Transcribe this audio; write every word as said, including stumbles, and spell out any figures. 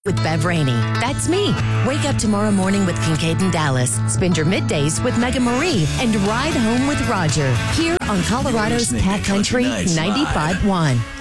with Bev Rainey. That's me. Wake up tomorrow morning with Kincaid and Dallas. Spend your middays with Megan Marie and ride home with Roger. Here on Colorado's Cat Country ninety-five point one.